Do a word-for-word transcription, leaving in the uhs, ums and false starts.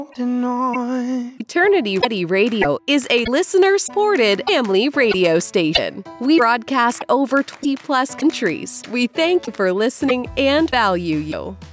Eternity Ready Radio is a listener-supported family radio station. We broadcast over twenty plus countries. We thank you for listening and value you.